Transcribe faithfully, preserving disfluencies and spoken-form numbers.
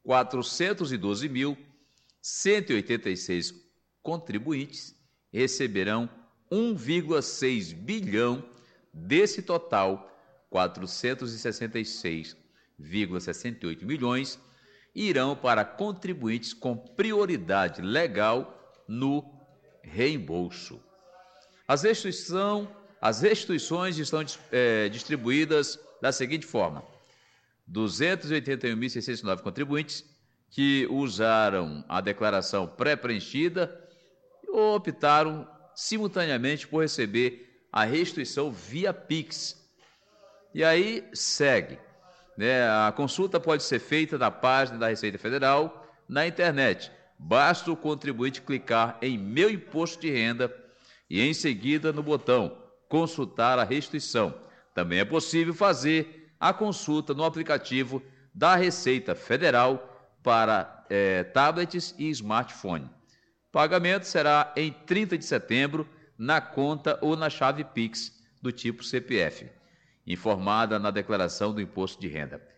quatrocentos e doze mil, cento e oitenta e seis contribuintes receberão um vírgula seis bilhão. Desse total, quatrocentos e sessenta e seis vírgula sessenta e oito milhões irão para contribuintes com prioridade legal no reembolso. As, restrição, as restituições estão é, distribuídas da seguinte forma: duzentos e oitenta e um mil, seiscentos e nove contribuintes que usaram a declaração pré-preenchida ou optaram simultaneamente por receber a restituição via Pix. E aí segue, né? A consulta pode ser feita na página da Receita Federal na internet. Basta o contribuinte clicar em Meu Imposto de Renda e em seguida no botão Consultar a Restituição. Também é possível fazer a consulta no aplicativo da Receita Federal para é, tablets e smartphone. O pagamento será em trinta de setembro na conta ou na chave Pix do tipo C P F, informada na declaração do Imposto de Renda.